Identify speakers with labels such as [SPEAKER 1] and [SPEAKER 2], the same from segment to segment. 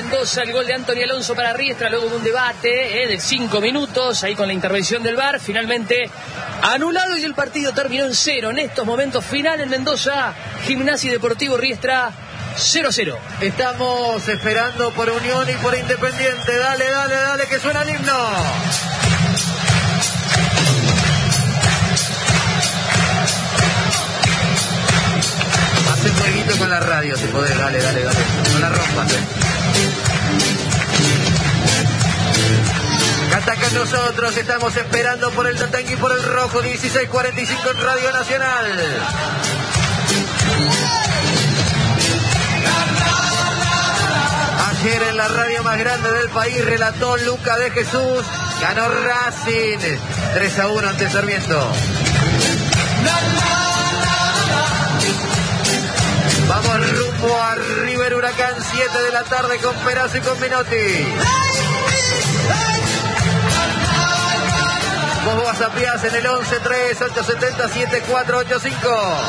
[SPEAKER 1] Mendoza, el gol de Anthony Alonso para Riestra, luego de un debate de 5 minutos, ahí con la intervención del VAR, finalmente anulado y el partido terminó en 0. En estos momentos final en Mendoza, Gimnasia y Deportivo Riestra 0-0.
[SPEAKER 2] Estamos esperando por Unión y por Independiente. Dale, dale, dale, que suena el himno. Hace un jueguito con la radio, si podés, dale, dale, dale. No la rompas, Atacan nosotros, estamos esperando por el Tatangui, por el rojo, 16:45 en Radio Nacional. Ayer en la radio más grande del país relató Luca de Jesús, ganó Racing 3-1 ante Sarmiento. Vamos rumbo a River Huracán, 7 de la tarde con Perazo y con Menotti. Vos WhatsAppías en el 11-3-870-7485.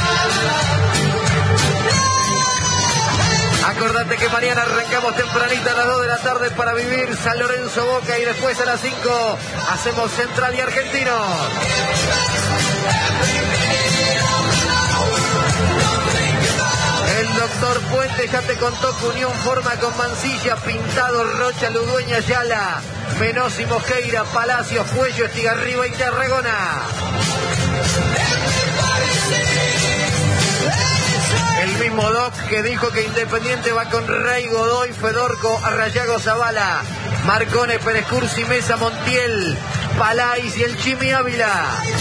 [SPEAKER 2] Acordate que mañana arrancamos tempranito a las 2 de la tarde para vivir San Lorenzo Boca y después a las 5 hacemos Central y Argentinos. El doctor Puente ya te contó que Unión forma con Mancilla, Pintado, Rocha, Ludueña, Ayala, Menossi, Mosqueira, Palacios, Cuello, Estigarriba y Tarragona. El mismo Doc que dijo que Independiente va con Rey, Godoy, Fedorco, Arrayago, Zavala, Marcone, Pérez Cursi, Mesa, Montiel, Palais y el Chimi Ávila.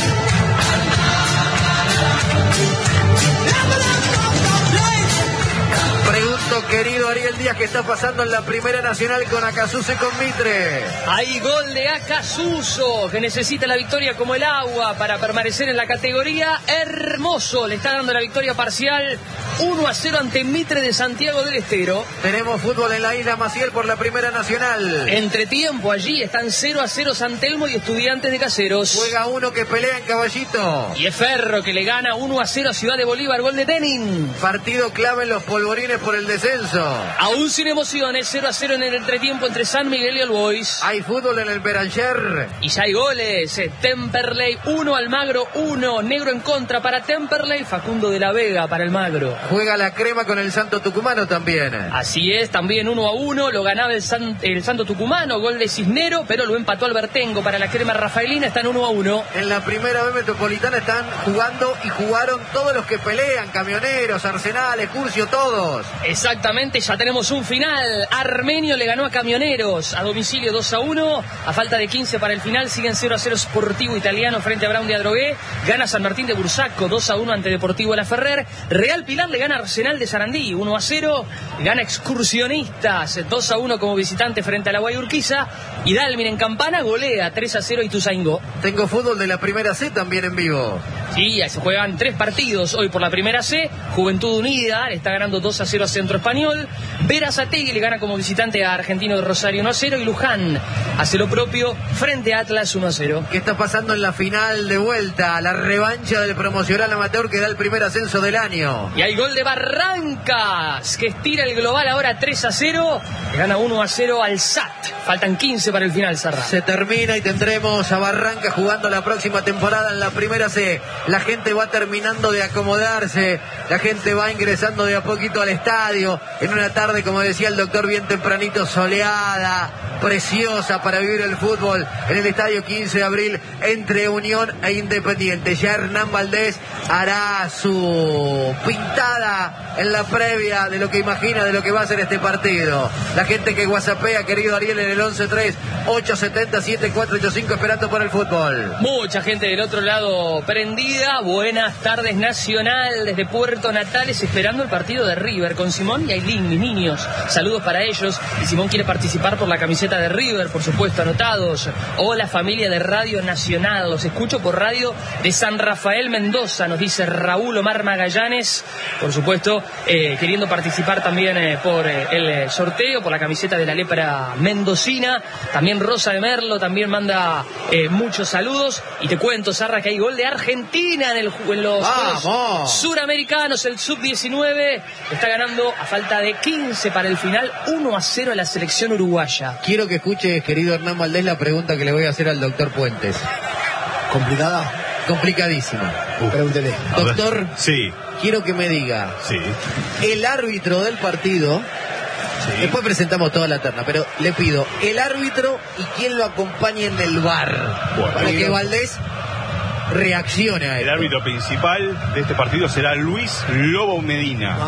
[SPEAKER 2] Pregunto, querido Ariel Díaz, ¿qué está pasando en la Primera Nacional con Acasuso y con Mitre?
[SPEAKER 1] Hay gol de Acasuso, que necesita la victoria como el agua para permanecer en la categoría. Hermoso, le está dando la victoria parcial 1-0 ante Mitre de Santiago del Estero.
[SPEAKER 2] Tenemos fútbol en la Isla Maciel por la Primera Nacional.
[SPEAKER 1] Entretiempo allí, están 0-0 San Telmo y Estudiantes de Caseros.
[SPEAKER 2] Juega uno que pelea en Caballito.
[SPEAKER 1] Y es Ferro que le gana 1-0 a Ciudad de Bolívar, gol de Tenin.
[SPEAKER 2] Partido clave en los polvorines por el descenso.
[SPEAKER 1] Aún sin emociones, 0-0 en el entretiempo entre San Miguel y el Boys.
[SPEAKER 2] Hay fútbol en el Beranger.
[SPEAKER 1] Y ya hay goles. Temperley 1, Almagro 1. Negro en contra para Temperley, Facundo de la Vega para Almagro.
[SPEAKER 2] Juega la Crema con el Santo Tucumano también.
[SPEAKER 1] Así es, también 1-1. Lo ganaba el Santo Tucumano, gol de Cisnero, pero lo empató Albertengo para la Crema Rafaelina. Están 1-1.
[SPEAKER 2] En la Primera B Metropolitana están jugando y jugaron todos los que pelean. Camioneros, Arsenal, Curcio, todos.
[SPEAKER 1] Exactamente, ya tenemos un final. Armenio le ganó a Camioneros a domicilio 2-1. A falta de 15 para el final, siguen 0-0 Sportivo Italiano frente a Brown de Adrogué. Gana San Martín de Bursaco 2-1 ante Deportivo La Ferrer. Real Pilar le gana a Arsenal de Sarandí 1-0. Gana Excursionistas 2-1 como visitante frente a la Guayurquiza. Y Dalmin en Campana golea 3-0 Ituzaingó.
[SPEAKER 2] Tengo fútbol de la Primera C también en vivo.
[SPEAKER 1] Sí, se juegan 3 partidos hoy por la Primera C. Juventud Unida le está ganando 2-0 a Centro Español. Berazategui le gana como visitante a Argentino de Rosario 1-0. Y Luján hace lo propio frente a Atlas 1-0.
[SPEAKER 2] ¿Qué está pasando en la final de vuelta? La revancha del promocional amateur que da el primer ascenso del año.
[SPEAKER 1] Y hay gol de Barrancas, que estira el global ahora 3-0. Le gana 1-0 al SAT. Faltan 15 para el final, Sarra.
[SPEAKER 2] Se termina y tendremos a Barrancas jugando la próxima temporada en la Primera C. La gente va terminando de acomodarse. La gente va ingresando de a poquito al estadio. En una tarde, como decía el doctor, bien tempranito, soleada, preciosa para vivir el fútbol en el estadio 15 de abril entre Unión e Independiente. Ya Hernán Valdés hará su pintada en la previa de lo que imagina, de lo que va a ser este partido. La gente que whatsappea, querido Ariel, en el 11-3-870-7485 esperando por el fútbol.
[SPEAKER 1] Mucha gente del otro lado prendida. Buenas tardes, Nacional, desde Puerto Natales, esperando el partido de River con Simón y Ailín, mis niños. Saludos para ellos. Y Simón quiere participar por la camiseta de River, por supuesto, anotados. Hola, familia de Radio Nacional. Los escucho por radio de San Rafael, Mendoza, nos dice Raúl Omar Magallanes. Por supuesto, queriendo participar también por el sorteo, por la camiseta de la lepra mendocina. También Rosa de Merlo también manda muchos saludos. Y te cuento, Sarra, que hay gol de Argentina en los Juegos Suramericanos. El Sub-19 está ganando a falta de 15 para el final, 1-0 a la selección uruguaya.
[SPEAKER 2] Quiero que escuches, querido Hernán Valdés, la pregunta que le voy a hacer al doctor Puentes.
[SPEAKER 3] ¿Complicada?
[SPEAKER 2] Complicadísima.
[SPEAKER 3] Pregúntele.
[SPEAKER 2] Doctor,
[SPEAKER 4] sí.
[SPEAKER 2] Quiero que me diga,
[SPEAKER 4] sí,
[SPEAKER 2] el árbitro del partido, sí. Después presentamos toda la terna, pero le pido el árbitro y quién lo acompañe en el VAR, bueno, para que Valdés reaccione a él.
[SPEAKER 4] El árbitro principal de este partido será Luis Lobo Medina.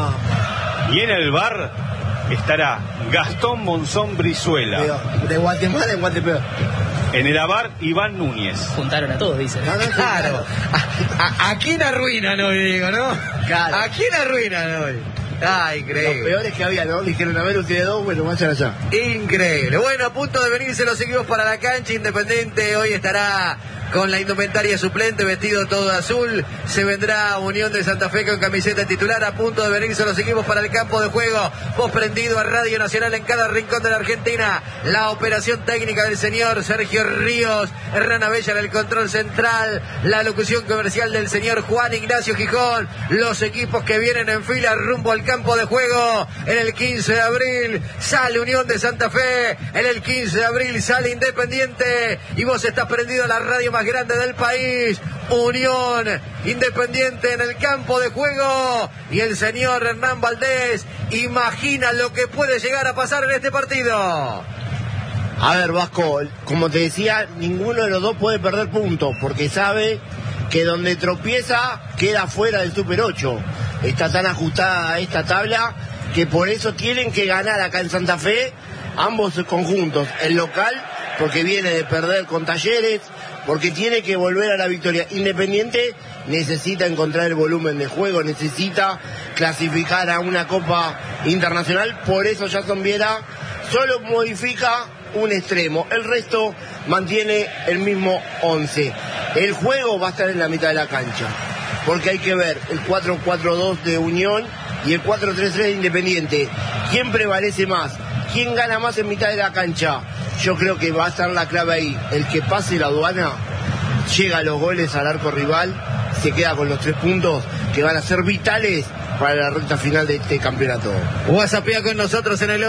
[SPEAKER 4] Y en el VAR estará Gastón Monzón Brizuela.
[SPEAKER 3] De Guatemala en Guatemala.
[SPEAKER 4] En el AVAR, Iván Núñez.
[SPEAKER 1] Juntaron a todos, dicen.
[SPEAKER 2] Claro. ¿A quién arruinan hoy, digo, no?
[SPEAKER 3] Claro.
[SPEAKER 2] ¿A quién arruinan hoy? Increíble.
[SPEAKER 3] Los peores que había, ¿no? Dijeron, a ver, ustedes dos, bueno, vayan allá.
[SPEAKER 2] Increíble. Bueno, a punto de venirse los equipos para la cancha. Independiente hoy estará con la indumentaria suplente, vestido todo de azul. Se vendrá Unión de Santa Fe con camiseta titular. A punto de venirse los equipos para el campo de juego. Voz prendido a Radio Nacional en cada rincón de la Argentina. La operación técnica del señor Sergio Ríos. Hernán Abella en el control central. La locución comercial del señor Juan Ignacio Gijón. Los equipos que vienen en fila rumbo al campo de juego. En el 15 de abril sale Unión de Santa Fe. En el 15 de abril sale Independiente. Y vos estás prendido a la radio más grande del país. Unión, Independiente en el campo de juego. Y el señor Hernán Valdés imagina lo que puede llegar a pasar en este partido.
[SPEAKER 3] A ver, Vasco, como te decía, ninguno de los dos puede perder puntos, porque sabe que donde tropieza queda fuera del Super 8. Está tan ajustada esta tabla que por eso tienen que ganar acá en Santa Fe ambos conjuntos. El local, porque viene de perder con Talleres, porque tiene que volver a la victoria. Independiente necesita encontrar el volumen de juego, necesita clasificar a una Copa Internacional. Por eso Jason Viera solo modifica un extremo, el resto mantiene el mismo 11. El juego va a estar en la mitad de la cancha, porque hay que ver el 4-4-2 de Unión y el 4-3-3 de Independiente. ¿Quién prevalece más? ¿Quién gana más en mitad de la cancha? Yo creo que va a estar la clave ahí. El que pase la aduana, llega a los goles al arco rival, se queda con los 3 puntos que van a ser vitales para la recta final de este campeonato.
[SPEAKER 2] WhatsAppea con nosotros en el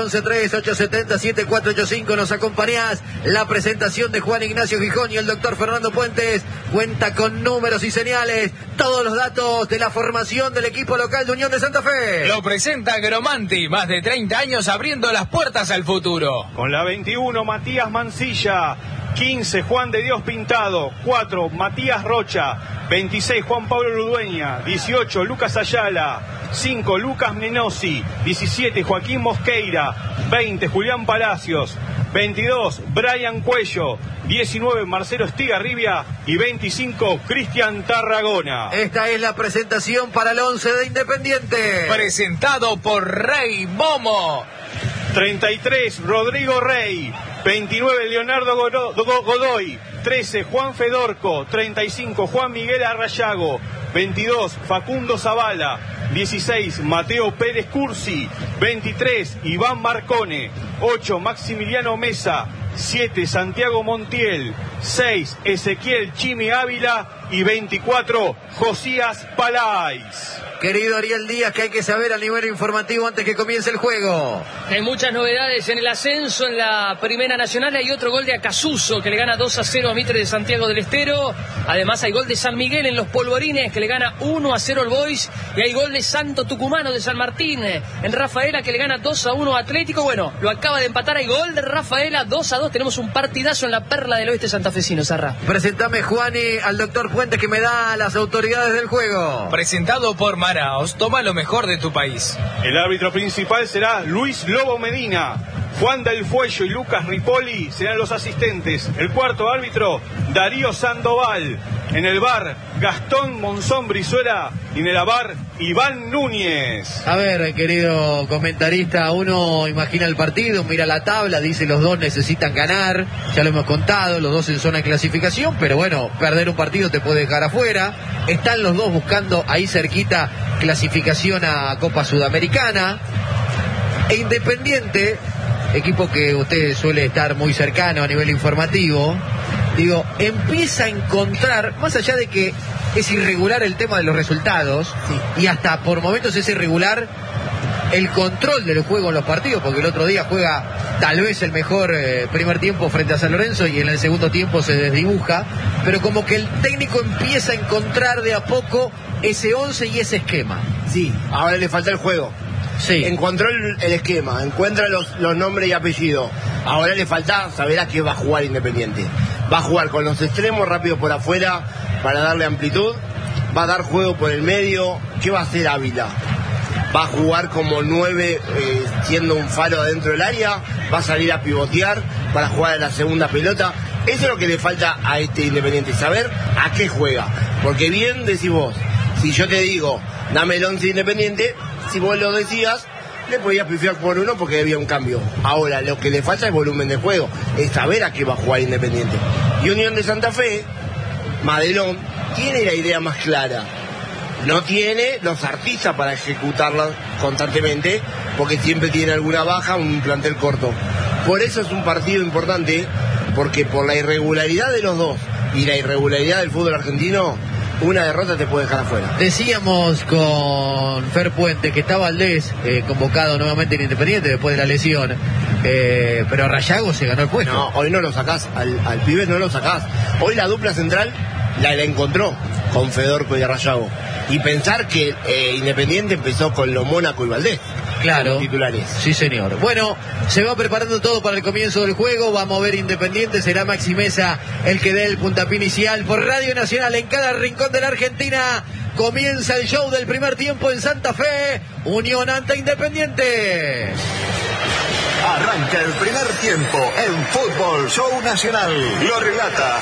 [SPEAKER 2] 11-3-870-7485. Nos acompañás. La presentación de Juan Ignacio Gijón y el doctor Fernando Puentes cuenta con números y señales. Todos los datos de la formación del equipo local de Unión de Santa Fe.
[SPEAKER 5] Lo presenta Gromanti, más de 30 años abriendo las puertas al futuro.
[SPEAKER 4] Con la 21, Matías Mancilla. 15, Juan de Dios Pintado. 4, Matías Rocha. 26, Juan Pablo Ludueña. 18, Lucas Ayala. 5, Lucas Menosi. 17, Joaquín Mosqueira. 20, Julián Palacios. 22, Brian Cuello. 19, Marcelo Estigarribia. Y 25, Cristian Tarragona.
[SPEAKER 2] Esta es la presentación para el 11 de Independiente.
[SPEAKER 5] Presentado por Rey Momo.
[SPEAKER 4] 33, Rodrigo Rey. 29, Leonardo Godoy. 13, Juan Fedorco. 35, Juan Miguel Arrayago. 22, Facundo Zavala. 16, Mateo Pérez Cursi. 23, Iván Marcone. 8, Maximiliano Mesa. 7, Santiago Montiel. 6, Ezequiel Chimi Ávila. Y 24, Josías Palais.
[SPEAKER 2] Querido Ariel Díaz, que hay que saber a nivel informativo antes que comience el juego.
[SPEAKER 1] Hay muchas novedades en el ascenso en la Primera Nacional. Hay otro gol de Acasuso que le gana 2-0 a Mitre de Santiago del Estero. Además hay gol de San Miguel en los Polvorines que le gana 1-0 al Boys. Y hay gol de Santo Tucumano de San Martín en Rafaela que le gana 2-1 a Atlético. Bueno, lo acaba de empatar. Hay gol de Rafaela 2-2. Tenemos un partidazo en la perla del oeste santafesino, Sarra.
[SPEAKER 2] Presentame, Juani, al doctor Puentes que me da las autoridades del juego.
[SPEAKER 5] Presentado por Maraos, toma lo mejor de tu país.
[SPEAKER 4] El árbitro principal será Luis Lobo Medina. Juan del Fuello y Lucas Ripoli serán los asistentes. El cuarto árbitro, Darío Sandoval. En el VAR, Gastón Monzón Brizuela. Y en el AVAR, Iván Núñez.
[SPEAKER 2] A ver, querido comentarista, uno imagina el partido, mira la tabla, dice los dos necesitan ganar. Ya lo hemos contado, los dos en zona de clasificación, pero bueno, perder un partido te puede dejar afuera. Están los dos buscando ahí cerquita clasificación a Copa Sudamericana. E Independiente, equipo que usted suele estar muy cercano a nivel informativo, digo, empieza a encontrar, más allá de que es irregular el tema de los resultados, y hasta por momentos es irregular el control del juego en los partidos, porque el otro día juega tal vez el mejor primer tiempo frente a San Lorenzo y en el segundo tiempo se desdibuja, pero como que el técnico empieza a encontrar de a poco ese 11 y ese esquema.
[SPEAKER 3] Sí, ahora le falta el juego.
[SPEAKER 2] Sí.
[SPEAKER 3] Encontró el esquema, encuentra los nombres y apellidos. Ahora le falta saber a qué va a jugar Independiente. Va a jugar con los extremos rápido por afuera para darle amplitud, va a dar juego por el medio. ¿Qué va a hacer Ávila? Va a jugar como 9 siendo un faro adentro del área, va a salir a pivotear para jugar a la segunda pelota. Eso es lo que le falta a este Independiente, saber a qué juega. Porque bien decís vos, si yo te digo, dame el 11 Independiente, si vos lo decías, le podías pifiar por uno porque había un cambio. Ahora, lo que le falta es volumen de juego, es saber a qué va a jugar Independiente. Y Unión de Santa Fe, Madelón, tiene la idea más clara. No tiene los artistas para ejecutarla constantemente, porque siempre tiene alguna baja, un plantel corto. Por eso es un partido importante, porque por la irregularidad de los dos y la irregularidad del fútbol argentino, una derrota te puede dejar afuera.
[SPEAKER 2] Decíamos con Fer Puente que está Valdés convocado nuevamente en Independiente después de la lesión, pero Rayago se ganó el puesto.
[SPEAKER 3] No, hoy no lo sacás, al pibe no lo sacás. Hoy la dupla central la encontró con Fedorco y Rayago. Y pensar que Independiente empezó con lo Mónaco y Valdés.
[SPEAKER 2] Claro,
[SPEAKER 3] titulares.
[SPEAKER 2] Sí señor. Bueno, se va preparando todo para el comienzo del juego. Vamos a ver Independiente, será Maxi Mesa el que dé el puntapié inicial por Radio Nacional en cada rincón de la Argentina. Comienza el show del primer tiempo en Santa Fe, Unión ante Independiente.
[SPEAKER 6] Arranca el primer tiempo en Fútbol Show Nacional. Lo relata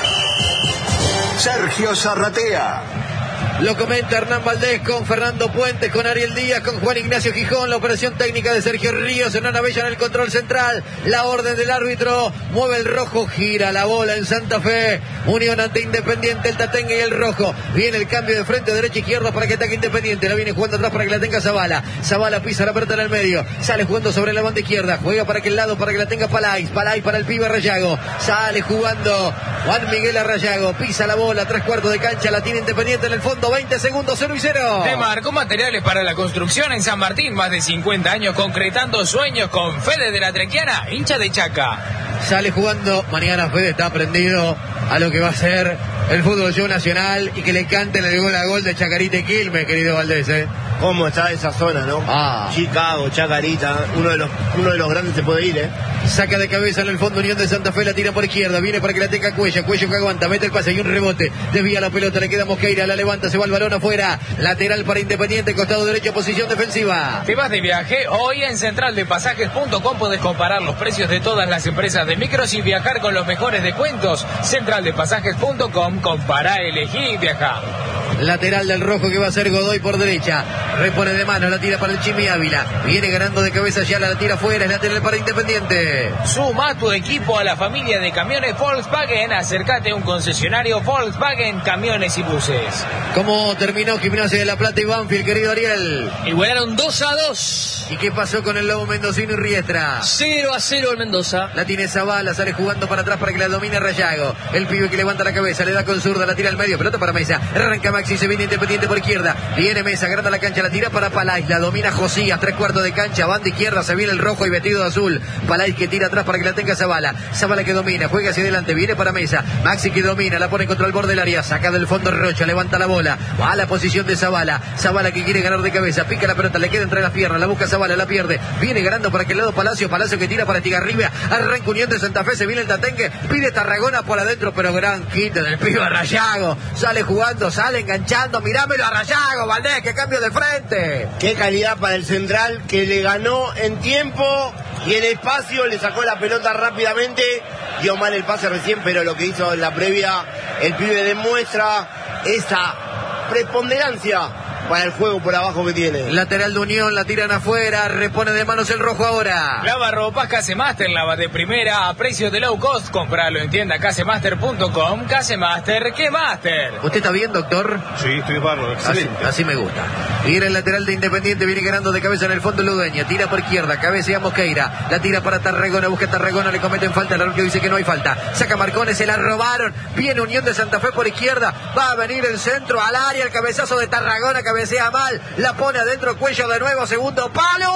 [SPEAKER 6] Sergio Zarratea.
[SPEAKER 2] Lo comenta Hernán Valdés con Fernando Puentes, con Ariel Díaz, con Juan Ignacio Gijón. La operación técnica de Sergio Ríos, Hernán Abella en el control central. La orden del árbitro, mueve el rojo, gira la bola en Santa Fe. Unión ante Independiente, el tatengue y el rojo. Viene el cambio de frente, derecha, izquierda para que ataque Independiente. La viene jugando atrás para que la tenga Zavala. Zavala pisa la pelota en el medio. Sale jugando sobre la banda izquierda. Juega para aquel lado para que la tenga Palais. Palais para el pibe Rayago. Sale jugando Juan Miguel Rayago. Pisa la bola, 3/4 de cancha. La tiene Independiente en el fondo. 20 segundos, 0-0.
[SPEAKER 5] Demarco Materiales para la Construcción en San Martín. Más de 50 años concretando sueños con Fede de la Trequiana, hincha de Chaca.
[SPEAKER 2] Sale jugando. Mañana Fede está prendido a lo que va a ser el fútbol show nacional y que le canten el gol a gol de Chacarita y Quilmes, querido Valdés,
[SPEAKER 3] ¿Cómo está esa zona, no? Chicago, Chacarita, uno de los grandes se puede ir,
[SPEAKER 2] Saca de cabeza en el fondo Unión de Santa Fe, la tira por izquierda, viene para que la tenga Cuello que aguanta, mete el pase y un rebote, desvía la pelota, le queda Mosqueira, la levanta, se va el balón afuera, lateral para Independiente, costado derecho, posición defensiva.
[SPEAKER 5] ¿Te vas de viaje? Hoy en centraldepasajes.com podés comparar los precios de todas las empresas de micros y viajar con los mejores descuentos. Centraldepasajes.com, compará, elegí y viajá.
[SPEAKER 2] Lateral del rojo que va a ser Godoy por derecha, repone de mano, la tira para el Chimi Ávila, viene ganando de cabeza ya, la tira fuera, es lateral para Independiente.
[SPEAKER 5] Suma tu equipo a la familia de camiones Volkswagen, acércate a un concesionario Volkswagen, camiones y buses.
[SPEAKER 2] ¿Cómo terminó Gimnasia de La Plata y Banfield, querido Ariel?
[SPEAKER 1] Igualaron 2-2.
[SPEAKER 2] ¿Y qué pasó con el Lobo Mendocino y Riestra?
[SPEAKER 1] 0-0 el Mendoza.
[SPEAKER 2] La tiene Zavala, sale jugando para atrás para que la domine Rayago. El pibe que levanta la cabeza, le da con zurda, la tira al medio, pelota para Mesa. Arranca Maxi, se viene Independiente por izquierda. Viene Mesa, agranda la cancha, la tira para Palais, la domina Josías, 3/4 de cancha, banda izquierda, se viene el rojo y vestido de azul. Palais que tira atrás para que la tenga Zavala. Zavala que domina, juega hacia adelante, viene para Mesa. Maxi que domina, la pone contra el borde del área, saca del fondo Rocha, levanta la bola. Va a la posición de Zavala. Zavala que quiere ganar de cabeza, pica la pelota, le queda entre las piernas, la busca Zavala, la pierde. Viene ganando para aquel lado Palacio que tira para Estigarribia. Arranca Unión de Santa Fe, se viene el tatengue, pide Tarragona por adentro, pero gran quito del pibe a Rayago. Sale jugando, sale enganchando, mirámelo a Rayago, Valdés, que cambio de frente.
[SPEAKER 3] Qué calidad para el central que le ganó en tiempo y en espacio, le sacó la pelota rápidamente, dio mal el pase recién, pero lo que hizo en la previa, el pibe demuestra esa preponderancia para el juego por abajo que tiene.
[SPEAKER 2] Lateral de Unión, la tiran afuera, repone de manos el rojo ahora.
[SPEAKER 5] Lava ropas Casemaster, lava de primera a precio de low cost. Compralo en tienda casemaster.com. Casemaster, ¿qué master?
[SPEAKER 2] ¿Usted está bien, doctor?
[SPEAKER 4] Sí, estoy bárbaro, excelente.
[SPEAKER 2] Así me gusta. Viene el lateral de Independiente, viene ganando de cabeza en el fondo Ludueña, tira por izquierda, cabecea Mosqueira, la tira para Tarragona, busca Tarragona, le cometen falta, el árbitro dice que no hay falta, saca Marcones, se la robaron, viene Unión de Santa Fe por izquierda, va a venir el centro al área, el cabezazo de Tarragona, cabecea mal, la pone adentro, Cuello de nuevo, segundo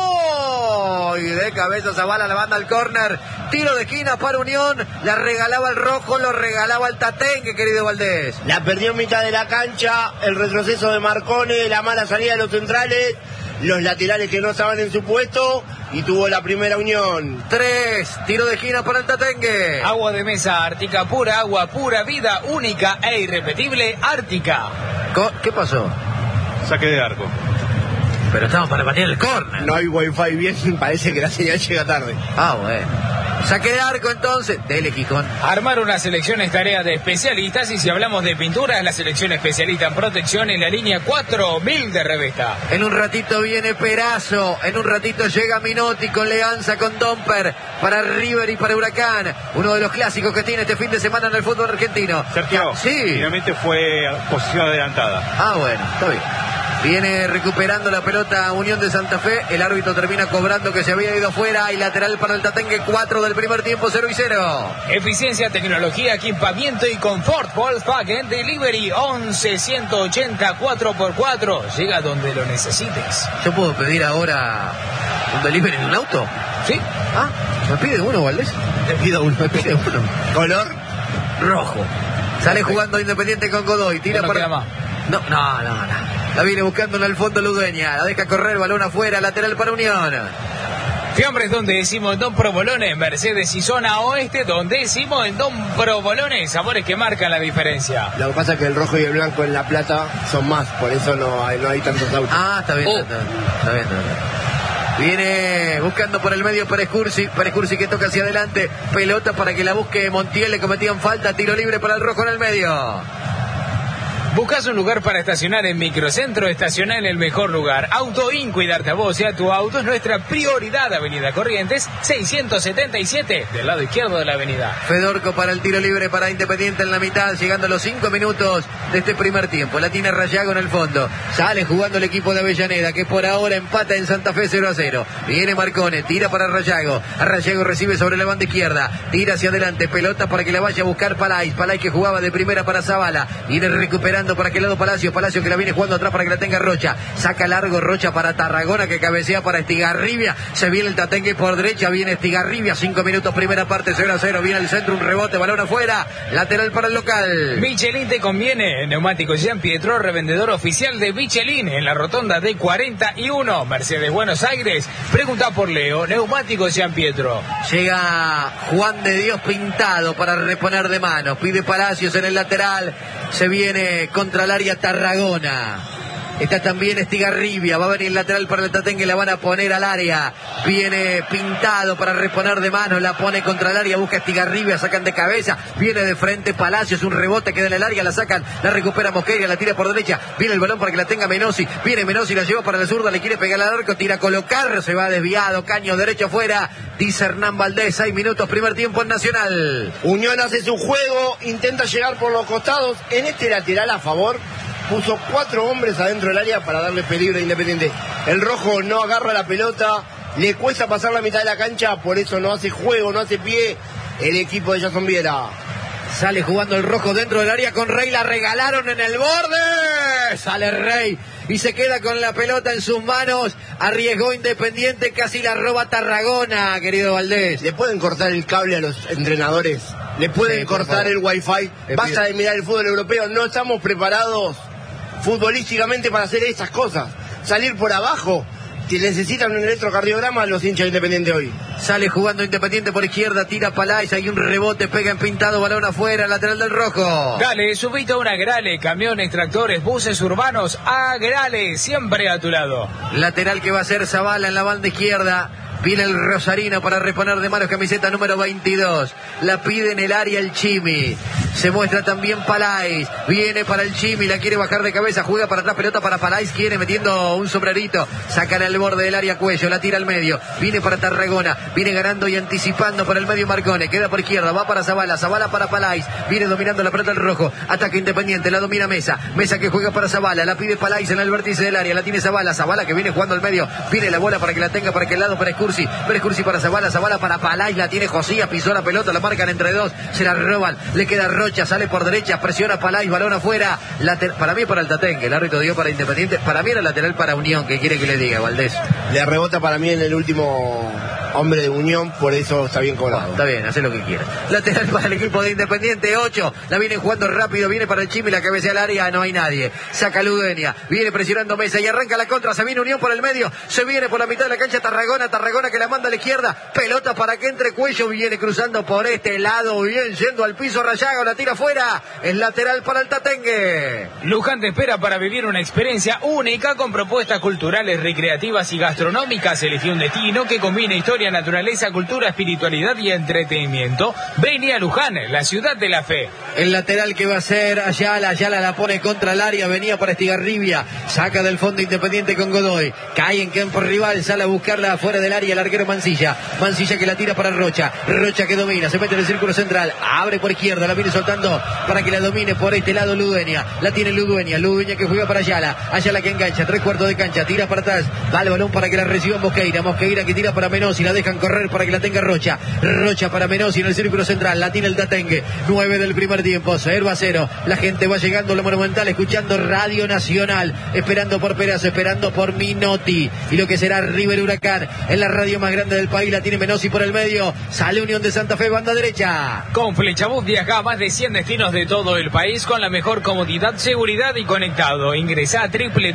[SPEAKER 2] palo, y de cabeza Zavala la banda al córner, tiro de esquina para Unión, la regalaba el rojo, lo regalaba el Tatengue, querido Valdés.
[SPEAKER 3] La perdió en mitad de la cancha, el retroceso de Marcone, la mala salida de los centrales, los laterales que no estaban en su puesto, y tuvo la primera Unión.
[SPEAKER 2] 3, tiro de esquina para el Tatengue.
[SPEAKER 5] Agua de mesa Ártica, pura agua, pura vida, única e irrepetible, Ártica.
[SPEAKER 2] ¿Qué pasó?
[SPEAKER 4] Saque de arco.
[SPEAKER 2] Pero estamos para patear el córner.
[SPEAKER 3] No hay wifi bien, parece que la señal llega tarde.
[SPEAKER 2] Ah, bueno. Saque de arco entonces. Dele, Gijón.
[SPEAKER 5] Armar una selección es tarea de especialistas, y si hablamos de pinturas, la selección especialista en protección en la línea 4000 de Revesta.
[SPEAKER 2] En un ratito viene Perazo, en un ratito llega Minotti con Leanza, con Domper, para River y para Huracán. Uno de los clásicos que tiene este fin de semana en el fútbol argentino.
[SPEAKER 4] Sergio,
[SPEAKER 2] sí.
[SPEAKER 4] Finalmente fue posición adelantada.
[SPEAKER 2] Ah, bueno, está bien. Viene recuperando la pelota Unión de Santa Fe. El árbitro termina cobrando que se había ido fuera. Y lateral para el Tatengue, 4 del primer tiempo, 0-0.
[SPEAKER 5] Eficiencia, tecnología, equipamiento y confort. Volkswagen Delivery 11-180 4x4. Llega donde lo necesites.
[SPEAKER 2] ¿Yo puedo pedir ahora un delivery en un auto?
[SPEAKER 5] ¿Sí?
[SPEAKER 2] Ah, ¿me pide uno, Valdés?
[SPEAKER 3] Te pido uno.
[SPEAKER 2] Me pide uno.
[SPEAKER 3] ¿Color?
[SPEAKER 2] Rojo. Sale jugando Independiente con Godoy. Tira
[SPEAKER 5] No
[SPEAKER 2] para...
[SPEAKER 5] queda más.
[SPEAKER 2] No. La viene buscando en el fondo Ludueña. La deja correr, balón afuera, lateral para Unión.
[SPEAKER 5] Fiambres, donde decimos Don Provolone, Mercedes y zona oeste, donde decimos en Don Provolone, sabores que marcan la diferencia.
[SPEAKER 3] Lo que pasa es que el rojo y el blanco en La Plata son más, por eso no hay tantos autos.
[SPEAKER 2] Ah, está bien, está bien. Viene buscando por el medio Pérez Cursi que toca hacia adelante, pelota para que la busque Montiel, le cometían falta, tiro libre para el rojo en el medio.
[SPEAKER 5] ¿Buscas un lugar para estacionar en Microcentro? Estaciona en el mejor lugar. Autoin, cuidarte a vos y a tu auto es nuestra prioridad. Avenida Corrientes 677, del lado izquierdo de la avenida.
[SPEAKER 2] Fedorco para el tiro libre para Independiente en la mitad, llegando a los 5 minutos de este primer tiempo. La tiene Rayago en el fondo. Sale jugando el equipo de Avellaneda, que por ahora empata en Santa Fe 0-0. Viene Marcone, tira para Rayago. Rayago recibe sobre la banda izquierda. Tira hacia adelante, pelota para que la vaya a buscar Palais. Palais que jugaba de primera para Zavala. Viene recuperando para aquel lado Palacio que la viene jugando atrás para que la tenga Rocha, saca largo Rocha para Tarragona que cabecea para Estigarribia, se viene el Tatengue por derecha, viene Estigarribia, 5 minutos primera parte, 0-0, viene el centro, un rebote, balón afuera, lateral para el local.
[SPEAKER 5] Michelin te conviene, Neumáticos Jean Pietro, revendedor oficial de Michelin en la rotonda de 41, Mercedes Buenos Aires, pregunta por Leo, Neumáticos Jean Pietro.
[SPEAKER 2] Llega Juan de Dios Pintado para reponer de manos, pide Palacios en el lateral, se viene contra el área Tarragona. Está también Estigarribia, va a venir el lateral para el Tatengue, la van a poner al área. Viene Pintado para reponer de manos, la pone contra el área, busca Estigarribia, sacan de cabeza, viene de frente Palacios, un rebote, queda en el área, la sacan, la recupera Mosqueira, la tira por derecha, viene el balón para que la tenga Menossi, viene Menossi, la lleva para la zurda, le quiere pegar al arco, tira a colocar, se va desviado, caño derecho afuera, dice Hernán Valdés, 6 minutos, primer tiempo en Nacional.
[SPEAKER 3] Unión hace su juego, intenta llegar por los costados, en este lateral a favor puso 4 hombres adentro del área para darle peligro a Independiente. El rojo no agarra la pelota, le cuesta pasar la mitad de la cancha, por eso no hace juego, no hace pie el equipo de Jason Viera.
[SPEAKER 2] Sale jugando el rojo dentro del área con Rey, la regalaron en el borde. Sale Rey y se queda con la pelota en sus manos. Arriesgó Independiente, casi la roba Tarragona, querido Valdés.
[SPEAKER 3] ¿Le pueden cortar el cable a los entrenadores? ¿Le pueden cortar el wifi? Basta de mirar el fútbol europeo, no estamos preparados futbolísticamente para hacer esas cosas. Salir por abajo, que necesitan un electrocardiograma los hinchas de Independiente hoy.
[SPEAKER 2] Sale jugando Independiente por izquierda, tira Palais, hay un rebote, pega en Pintado, balón afuera, lateral del rojo.
[SPEAKER 5] Dale, subite a un Agrale, camiones, tractores, buses urbanos, Agrale, siempre a tu lado.
[SPEAKER 2] Lateral que va a ser Zavala en la banda izquierda. Viene el Rosarino para reponer de manos, camiseta número 22. La pide en el área el Chimi. Se muestra también Palais. Viene para el Chimi, la quiere bajar de cabeza. Juega para atrás, pelota para Palais. Quiere metiendo un sombrerito. Sacan al borde del área Cuello. La tira al medio. Viene para Tarragona. Viene ganando y anticipando por el medio Marcone. Queda por izquierda. Va para Zavala. Zavala para Palais. Viene dominando la pelota el rojo. Ataque Independiente. La domina Mesa. Mesa que juega para Zavala. La pide Palais en el vértice del área. La tiene Zavala. Zavala que viene jugando al medio. Viene la bola para que la tenga para aquel lado para Escursi. Escursi para Zavala. Zavala para Palais. La tiene Josía. Pisó la pelota. La marcan entre dos. Se la roban. Le queda Rocha. Sale por derecha. Presiona Palais. Balón afuera. Para mí para el Tatengue. El árbitro dio para Independiente. Para mí era lateral para Unión. ¿Qué quiere que le diga, Valdés?
[SPEAKER 3] Le rebota para mí en el último hombre de Unión. Por eso está bien cobrado.
[SPEAKER 2] Está bien. Hace lo que quiera. Lateral para el equipo de Independiente. 8. La viene jugando rápido. Viene para el Chimi. La cabecea al área. No hay nadie. Saca Ludueña. Viene presionando Mesa. Y arranca la contra. Se viene Unión por el medio. Se viene por la mitad de la cancha Tarragona. Tarragona que la manda a la izquierda. Pelota para que entre Cuello. Viene cruzando por este lado. Bien yendo al piso Rayaga. La tira afuera. Es lateral para el Tatengue.
[SPEAKER 5] Luján te espera para vivir una experiencia única con propuestas culturales, recreativas y gastronómicas. Eligió un destino que combina historia, naturaleza, cultura, espiritualidad y entretenimiento. Vení a Luján, la ciudad de la fe.
[SPEAKER 2] El lateral que va a ser Ayala. Ayala la pone contra el área. Venía para Estigarribia. Saca del fondo Independiente con Godoy. Cae en campo rival. Sale a buscarla afuera del área el arquero Mancilla. Mancilla que la tira para Rocha. Rocha que domina. Se mete en el círculo central. Abre por izquierda. La viene soltando para que la domine por este lado Ludueña. La tiene Ludueña. Ludueña que juega para Ayala. Ayala que engancha. 3/4 de cancha. Tira para atrás. Va el balón para que la reciba Mosqueira. Mosqueira que tira para Menossi. La dejan correr para que la tenga Rocha. Rocha para Menossi en el círculo central. La tiene el Tatengue. 9 del primer tiempo. 0-0. La gente va llegando a lo Monumental escuchando Radio Nacional. Esperando por Perazo. Esperando por Minotti. Y lo que será River Huracán. En la radio más grande del país. La tiene Menossi por el medio. Sale Unión de Santa Fe. Banda derecha.
[SPEAKER 5] Con Flechabús viaja a más de 100 destinos de todo el país con la mejor comodidad, seguridad y conectado. Ingresa a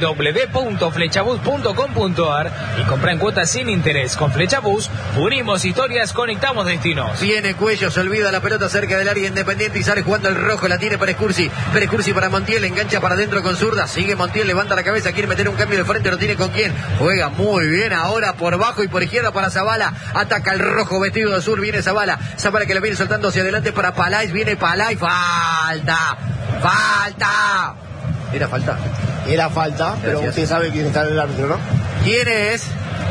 [SPEAKER 5] www.flechabús.com.ar y compra en cuotas sin interés. Con Flechabús unimos historias, conectamos destinos.
[SPEAKER 2] Viene Cuello, se olvida la pelota cerca del área Independiente y sale jugando el rojo. La tiene para Escursi. Para Escursi para Montiel. Engancha para adentro con zurda. Sigue Montiel, levanta la cabeza. Quiere meter un cambio de frente. No tiene con quién. Juega muy bien ahora por bajo y por izquierda para Zavala. Ataca el rojo vestido de azul. Viene Zavala. Zavala que la viene soltando hacia adelante para Palais. Viene Palais. Falta. Falta. Era falta.
[SPEAKER 3] Era falta, pero
[SPEAKER 2] Gracias.
[SPEAKER 3] usted sabe quién está en el árbitro, ¿no?
[SPEAKER 2] ¿Quién es?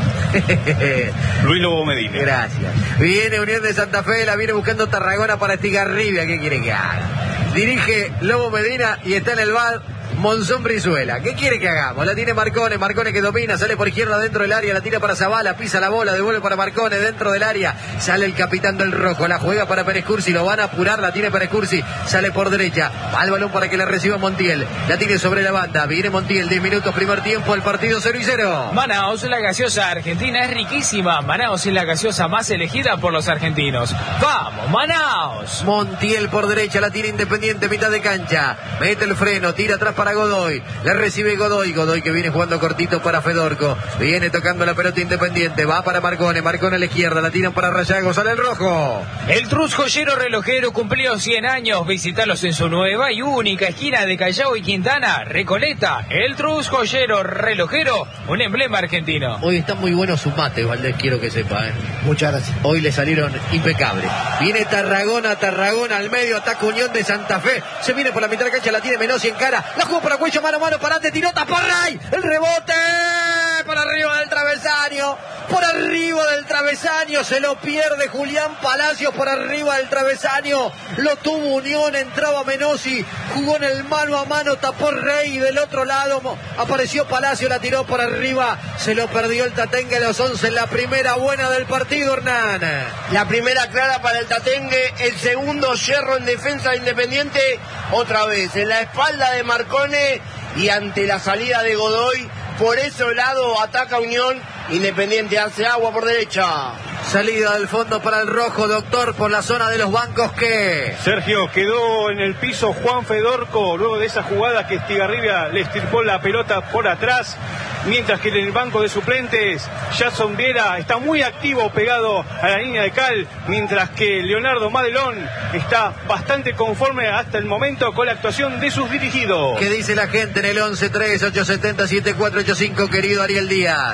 [SPEAKER 4] Luis Lobo Medina.
[SPEAKER 2] Gracias. Viene Unión de Santa Fe, la viene buscando Tarragona para Estigarribia. ¿Qué quiere que haga? Dirige Lobo Medina y está en el bar Monzón Brizuela. ¿Qué quiere que hagamos? La tiene Marcone. Marcone que domina, sale por izquierda dentro del área, la tira para Zavala, pisa la bola, devuelve para Marcone dentro del área. Sale el capitán del rojo, la juega para Pérez Cursi, lo van a apurar, la tiene Pérez Cursi, sale por derecha, va el balón para que la reciba Montiel. La tiene sobre la banda, viene Montiel, 10 minutos primer tiempo, el partido 0-0.
[SPEAKER 5] Manaos, la gaseosa argentina es riquísima. Manaos es la gaseosa más elegida por los argentinos. ¡Vamos, Manaos!
[SPEAKER 2] Montiel por derecha, la tiene Independiente, mitad de cancha. Mete el freno, tira atrás para Godoy. La recibe Godoy. Godoy que viene jugando cortito para Fedorco. Viene tocando la pelota Independiente. Va para Marcone. Marcone a la izquierda. La tiran para Rayago. Sale el rojo.
[SPEAKER 5] El Trus Joyero Relojero cumplió 100 años. Visítalos en su nueva y única esquina de Callao y Quintana, Recoleta. El Trus Joyero Relojero, un emblema argentino.
[SPEAKER 2] Hoy están muy buenos sus mates, Valdés, quiero que sepa.
[SPEAKER 3] Muchas gracias.
[SPEAKER 2] Hoy le salieron impecables. Viene Tarragona al medio. Ataca Unión de Santa Fe. Se viene por la mitad de la cancha. La tiene Menossi en cara. La jugó para Cuello, mano a mano, parate, tiró, tapó Ray. El rebote para arriba del travesaño. Por arriba del travesaño. Se lo pierde Julián Palacios por arriba del travesaño. Lo tuvo Unión, entraba Menossi. Jugó en el mano a mano, tapó Rey. Del otro lado apareció Palacio, la tiró por arriba. Se lo perdió el Tatengue a los 11. La primera buena del partido, Hernán.
[SPEAKER 3] La primera clara para el Tatengue, el segundo yerro en defensa de Independiente, otra vez en la espalda de Marcone y ante la salida de Godoy. Por ese lado ataca Unión, Independiente hace agua por derecha.
[SPEAKER 2] Salida del fondo para el rojo, doctor, por la zona de los bancos que...
[SPEAKER 4] Sergio, quedó en el piso Juan Fedorco luego de esa jugada que Estigarribia le estirpó la pelota por atrás, mientras que en el banco de suplentes Jason Viera está muy activo pegado a la línea de cal, mientras que Leonardo Madelón está bastante conforme hasta el momento con la actuación de sus dirigidos.
[SPEAKER 2] ¿Qué dice la gente en el 11-3-870-7485, querido Ariel Díaz?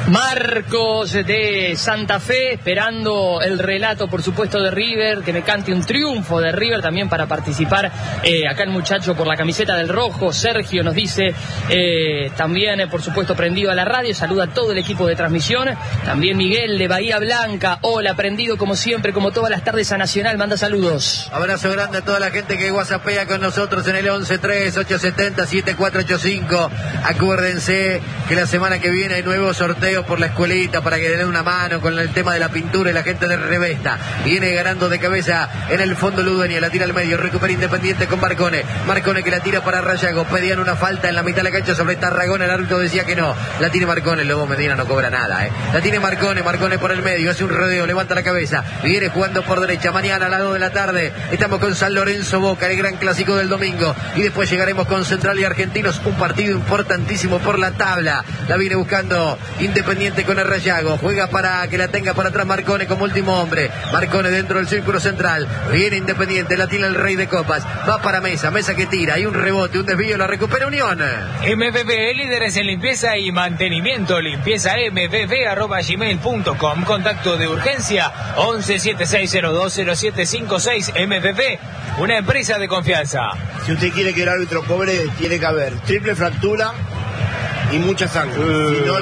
[SPEAKER 1] Marcos de Santa Fe, esperando el relato, por supuesto, de River, que me cante un triunfo de River también para participar. Acá el muchacho por la camiseta del rojo, Sergio, nos dice, también, por supuesto, prendido a la radio, saluda a todo el equipo de transmisión. También Miguel de Bahía Blanca, hola, prendido como siempre, como todas las tardes a Nacional, manda saludos.
[SPEAKER 2] Abrazo grande a toda la gente que whatsappea con nosotros en el 11-3-870-7485. Acuérdense que la semana que viene hay nuevos sorteos por la escuelita para que le den una mano con el tema de la pintura y la gente de Revesta. Viene ganando de cabeza en el fondo Ludueña, la tira al medio, recupera Independiente con Marcone que la tira para Rayago, pedían una falta en la mitad de la cancha sobre Tarragón, el árbitro decía que no, la tiene Marcone, el Lobo Medina no cobra nada, la tiene Marcone por el medio, hace un rodeo, levanta la cabeza, viene jugando por derecha. Mañana a las 2 de la tarde estamos con San Lorenzo Boca, el gran clásico del domingo, y después llegaremos con Central y Argentinos, un partido importantísimo por la tabla. La viene buscando Independiente con el Rayago, juega para que la tenga para atrás Marcone como último hombre. Marcone dentro del círculo central, viene Independiente, la tiene el Rey de Copas, va para Mesa que tira, hay un rebote, un desvío, la recupera Unión.
[SPEAKER 5] MVV, líderes en limpieza y mantenimiento, limpiezamvv@gmail.com, contacto de urgencia 1176020756. MVV, una empresa de confianza.
[SPEAKER 3] Si usted quiere que el árbitro cobre, tiene que haber triple fractura y mucha sangre. Si no,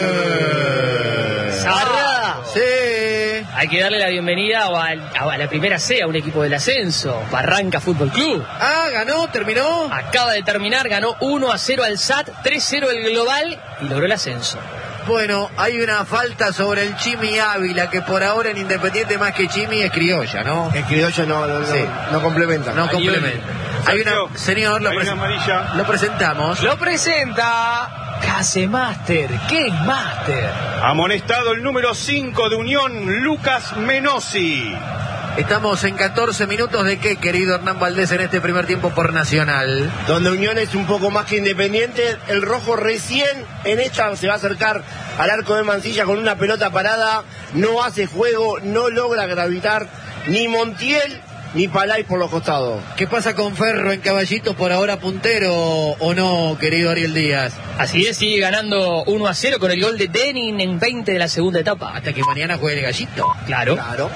[SPEAKER 1] Sarra.
[SPEAKER 2] Sí.
[SPEAKER 1] Hay que darle la bienvenida a la primera C, a un equipo del ascenso, Barranca Fútbol Club.
[SPEAKER 2] Ganó, terminó.
[SPEAKER 1] Acaba de terminar, ganó 1-0 al SAT, 3-0 el global y logró el ascenso.
[SPEAKER 2] Bueno, hay una falta sobre el Chimi Ávila, que por ahora en Independiente más que Chimi es criolla, ¿no?
[SPEAKER 3] Es criolla,
[SPEAKER 2] Sí.
[SPEAKER 3] no complementa.
[SPEAKER 2] No complementa. Hay una, señor,
[SPEAKER 4] hay una amarilla.
[SPEAKER 2] lo presentamos.
[SPEAKER 5] Lo presenta Casemaster. ¿Qué es Master?
[SPEAKER 4] Amonestado el número 5 de Unión, Lucas Menossi.
[SPEAKER 2] Estamos en 14 minutos de qué, querido Hernán Valdés, en este primer tiempo por Nacional.
[SPEAKER 3] Donde Unión es un poco más que Independiente. El rojo recién en esta se va a acercar al arco de Mansilla con una pelota parada. No hace juego, no logra gravitar ni Montiel ni Palay por los costados.
[SPEAKER 2] ¿Qué pasa con Ferro en Caballito, por ahora puntero o no, querido Ariel Díaz?
[SPEAKER 1] Así es, sigue ganando 1-0 con el gol de Denin en 20 de la segunda etapa.
[SPEAKER 2] Hasta que mañana juegue el Gallito.
[SPEAKER 1] Claro.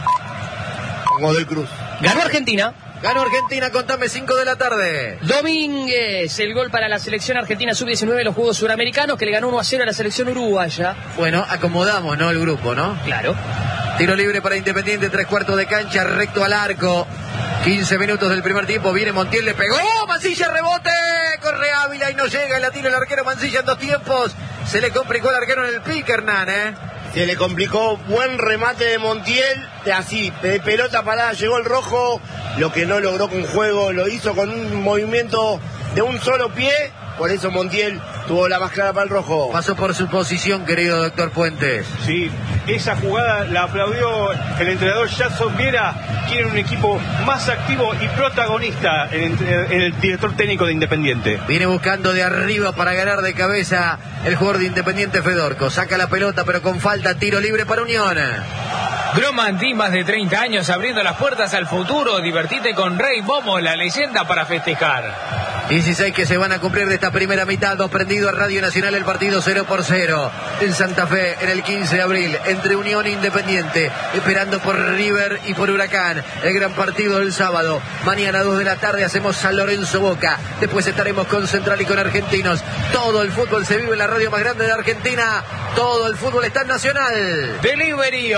[SPEAKER 3] Como del Cruz.
[SPEAKER 1] Ganó Argentina.
[SPEAKER 2] Ganó Argentina, contame, 5 de la tarde.
[SPEAKER 1] Domínguez, el gol para la selección argentina sub-19 de los Juegos Suramericanos, que le ganó 1-0 a la selección uruguaya.
[SPEAKER 2] Bueno, acomodamos, ¿no? El grupo, ¿no?
[SPEAKER 1] Claro.
[SPEAKER 2] Tiro libre para Independiente, 3/4 de cancha, recto al arco. 15 minutos del primer tiempo, viene Montiel, le pegó, Mansilla, rebote, corre Ávila y no llega, la tira el arquero Mansilla en 2 tiempos. Se le complicó al arquero en el pique, Hernán,
[SPEAKER 3] Se le complicó, buen remate de Montiel, así, de pelota parada llegó el rojo, lo que no logró con juego, lo hizo con un movimiento de un solo pie, por eso Montiel tuvo la más clara para el rojo.
[SPEAKER 2] Pasó por su posición, querido doctor Puentes.
[SPEAKER 4] Sí, esa jugada la aplaudió el entrenador Jason Viera. Quiere un equipo más activo y protagonista en el director técnico de Independiente.
[SPEAKER 2] Viene buscando de arriba para ganar de cabeza el jugador de Independiente, Fedorco. Saca la pelota pero con falta, tiro libre para Unión.
[SPEAKER 5] Gromandí, más de 30 años abriendo las puertas al futuro. Divertite con Rey Momo, la leyenda para festejar.
[SPEAKER 2] 16 que se van a cumplir de esta primera mitad. 2 prendido a Radio Nacional, el partido 0-0 en Santa Fe en el 15 de abril entre Unión e Independiente, esperando por River y por Huracán. El gran partido del sábado. Mañana 2 de la tarde hacemos San Lorenzo Boca. Después estaremos con Central y con Argentinos. Todo el fútbol se vive en la radio más grande de Argentina. Todo el fútbol está en Nacional.
[SPEAKER 5] Delivery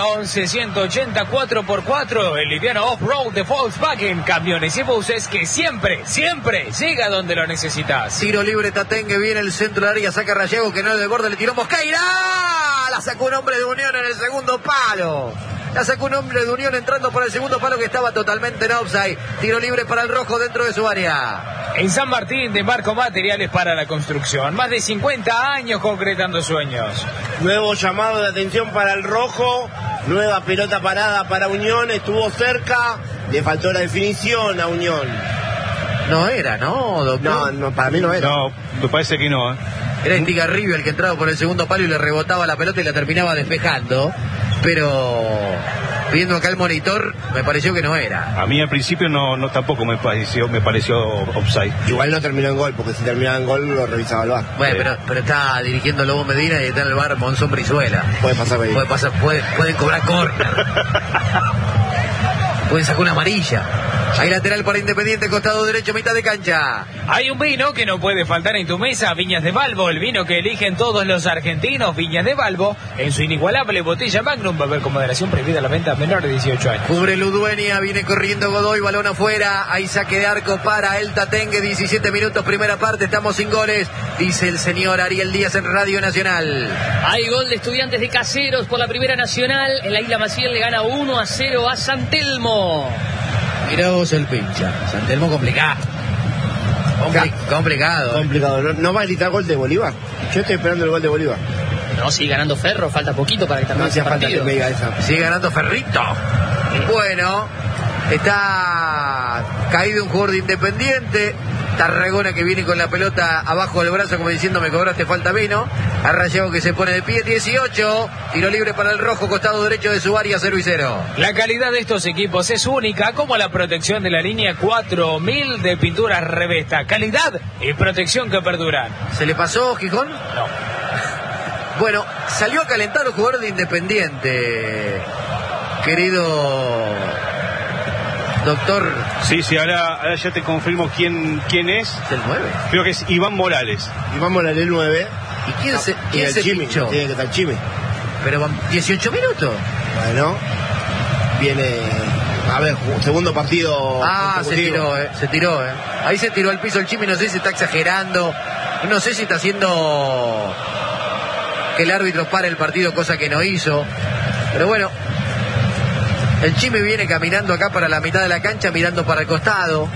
[SPEAKER 5] 11-180 4x4, el liviano off-road de Volkswagen. Camiones y buses que siempre llega donde lo necesitas.
[SPEAKER 2] Tiro libre Tatengue, viene el centro de área, saca Rayago, que no es de borde, le tiró Mosqueira. La sacó un hombre de Unión en el segundo palo. La sacó un hombre de Unión entrando por el segundo palo, que estaba totalmente en offside. Tiro libre para el rojo dentro de su área.
[SPEAKER 5] En San Martín, de Marco Materiales para la Construcción. Más de 50 años concretando sueños.
[SPEAKER 3] Nuevo llamado de atención para el rojo. Nueva pelota parada para Unión. Estuvo cerca. Le faltó la definición a Unión.
[SPEAKER 2] No era, ¿no, doctor?
[SPEAKER 3] No, para mí no era.
[SPEAKER 4] No, me parece que no.
[SPEAKER 2] Era Estigarribio el que entraba por el segundo palo y le rebotaba la pelota y la terminaba despejando. Pero viendo acá el monitor, me pareció que no era.
[SPEAKER 4] A mí al principio no tampoco me pareció offside.
[SPEAKER 3] Igual no terminó en gol, porque si terminaba en gol lo revisaba el VAR.
[SPEAKER 2] Bueno, pero está dirigiendo Lobo Medina y está en el VAR Monzón Brizuela.
[SPEAKER 3] Puede pasar ahí.
[SPEAKER 2] Pueden cobrar córner. Pueden sacar una amarilla. Hay lateral para Independiente, costado derecho, mitad de cancha.
[SPEAKER 5] Hay un vino que no puede faltar en tu mesa, Viñas de Balbo, el vino que eligen todos los argentinos. Viñas de Balbo, en su inigualable botella Magnum, va a haber con moderación prohibida la venta a menor de 18 años.
[SPEAKER 2] Cubre Ludueña, viene corriendo Godoy, balón afuera. Hay saque de arco para el Tatengue, 17 minutos, primera parte, estamos sin goles, dice el señor Ariel Díaz en Radio Nacional.
[SPEAKER 1] Hay gol de Estudiantes de Caseros por la Primera Nacional. En la Isla Maciel le gana 1-0 a San Telmo.
[SPEAKER 2] Mirá vos el pincha. San Telmo complicado. Complicado.
[SPEAKER 3] ¿No va a gritar gol de Bolívar? Yo estoy esperando el gol de Bolívar.
[SPEAKER 1] No, sigue ganando Ferro, falta poquito para que
[SPEAKER 3] No
[SPEAKER 1] termine
[SPEAKER 3] hacía
[SPEAKER 1] el
[SPEAKER 3] falta que
[SPEAKER 1] partido.
[SPEAKER 3] me diga esa.
[SPEAKER 2] Sigue ganando Ferrito. Bueno, está caído un jugador de Independiente. Tarragona que viene con la pelota abajo del brazo como diciendo me cobraste falta vino. Arrayado que se pone de pie, 18. Tiro libre para el rojo, costado derecho de su área, 0-0.
[SPEAKER 5] La calidad de estos equipos es única, como la protección de la línea 4000 de pinturas Revesta. Calidad y protección que perduran.
[SPEAKER 2] ¿Se le pasó, Gijón?
[SPEAKER 5] No.
[SPEAKER 2] Bueno, salió a calentar un jugador de Independiente, querido doctor.
[SPEAKER 4] Sí, ahora ya te confirmo quién es.
[SPEAKER 2] ¿Es el 9?
[SPEAKER 4] Creo que es Iván Morales.
[SPEAKER 3] Y vamos a el 9.
[SPEAKER 2] ¿Y quién se
[SPEAKER 3] Chimi?
[SPEAKER 2] pinchó?
[SPEAKER 3] Tiene que estar Chimi.
[SPEAKER 2] Pero van 18 minutos.
[SPEAKER 3] Bueno, viene... A ver, segundo partido.
[SPEAKER 2] Se tiró. Ahí se tiró al piso el Chimi, no sé si está exagerando, no sé si está haciendo que el árbitro pare el partido, cosa que no hizo. Pero bueno, el Chimi viene caminando acá para la mitad de la cancha, mirando para el costado.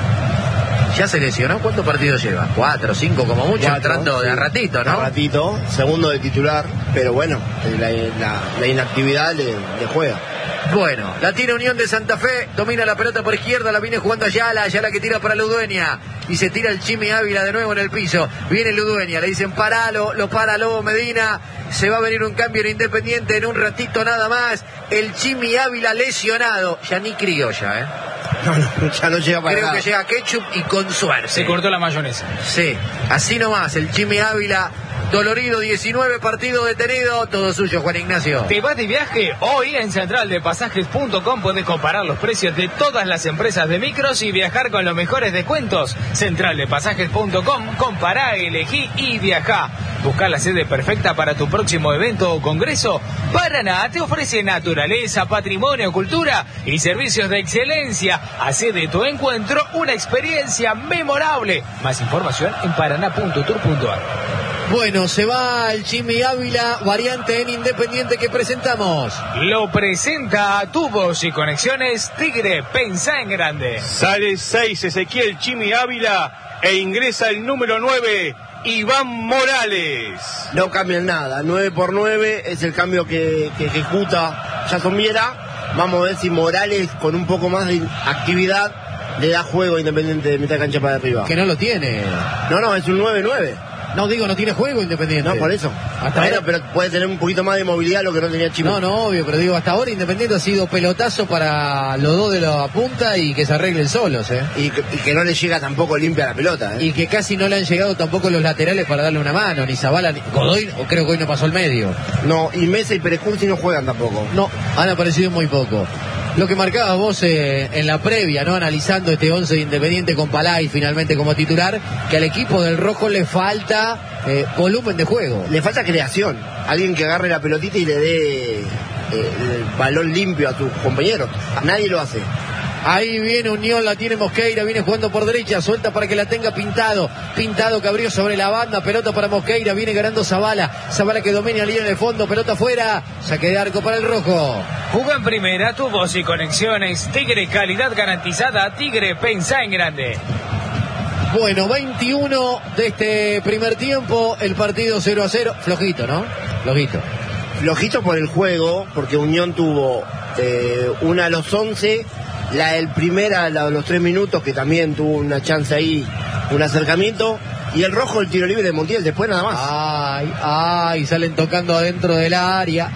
[SPEAKER 2] Ya se lesionó, ¿cuántos partidos lleva? 4, 5 como mucho,
[SPEAKER 3] 4,
[SPEAKER 2] entrando de a ratito, ¿no?
[SPEAKER 3] A ratito, segundo de titular, pero bueno, la inactividad le juega.
[SPEAKER 2] Bueno, la tiene Unión de Santa Fe, domina la pelota por izquierda, la viene jugando Ayala que tira para Ludueña, y se tira el Chimi Ávila de nuevo en el piso, viene Ludueña, le dicen paralo, lo para Lobo Medina, se va a venir un cambio en Independiente en un ratito nada más, el Chimi Ávila lesionado, ya ni criolla,
[SPEAKER 3] No, ya no llega para
[SPEAKER 2] creo
[SPEAKER 3] nada.
[SPEAKER 2] que llega ketchup y con suerte.
[SPEAKER 5] Se cortó la mayonesa.
[SPEAKER 2] Sí, así nomás, el Chimi Ávila, dolorido, 19 partidos detenido, todo suyo, Juan Ignacio.
[SPEAKER 5] ¿Te vas de viaje? Hoy en centraldepasajes.com puedes comparar los precios de todas las empresas de micros y viajar con los mejores descuentos. Centraldepasajes.com, compará, elegí y viajá. Busca la sede perfecta para tu próximo evento o congreso. Paraná te ofrece naturaleza, patrimonio, cultura y servicios de excelencia. Hacé de tu encuentro una experiencia memorable. Más información en paraná.tour.ar.
[SPEAKER 2] Bueno, se va el Chimi Ávila, variante en Independiente que presentamos.
[SPEAKER 5] Lo presenta Tubos y Conexiones Tigre, pensá en grande.
[SPEAKER 4] Sale 6 Ezequiel Chimi Ávila e ingresa el número 9, Iván Morales.
[SPEAKER 3] No cambian nada, 9x9 es el cambio que ejecuta Jason Viera. Vamos a ver si Morales con un poco más de actividad le da juego a Independiente de mitad de cancha para arriba.
[SPEAKER 2] Que no lo tiene.
[SPEAKER 3] No, es un 9-9.
[SPEAKER 2] No, digo, no tiene juego Independiente.
[SPEAKER 3] No, por eso.
[SPEAKER 2] Hasta
[SPEAKER 3] bueno,
[SPEAKER 2] ahora...
[SPEAKER 3] pero puede tener un poquito más de movilidad lo que no tenía Chimi.
[SPEAKER 2] No, obvio, pero digo, hasta ahora Independiente ha sido pelotazo para los dos de la punta y que se arreglen solos,
[SPEAKER 3] Y que no le llega tampoco limpia la pelota,
[SPEAKER 2] Y que casi no le han llegado tampoco los laterales para darle una mano, ni Zabala, ni Godoy, o creo que hoy no pasó el medio.
[SPEAKER 3] No, y Mesa y Perecursi no juegan tampoco.
[SPEAKER 2] No, han aparecido muy poco. Lo que marcabas vos en la previa, ¿no? Analizando este 11 de Independiente con Palay finalmente como titular, que al equipo del Rojo le falta volumen de juego.
[SPEAKER 3] Le falta creación. Alguien que agarre la pelotita y le dé el balón limpio a tus compañeros. Nadie lo hace.
[SPEAKER 2] Ahí viene Unión, la tiene Mosqueira, viene jugando por derecha, suelta para que la tenga Pintado. Pintado que abrió sobre la banda, pelota para Mosqueira, viene ganando Zabala. Zabala que domina la línea de fondo, pelota afuera, saque de arco para el Rojo.
[SPEAKER 5] Juga en primera, Tubos y Conexiones Tigre, calidad garantizada. Tigre, pensá en grande.
[SPEAKER 2] Bueno, 21 de este primer tiempo, el partido 0-0, flojito, ¿no?
[SPEAKER 3] Flojito por el juego, porque Unión tuvo una a los 11, la del primera a los 3 minutos, que también tuvo una chance ahí, un acercamiento, y el rojo el tiro libre de Montiel, después nada más.
[SPEAKER 2] Ay, salen tocando adentro del área.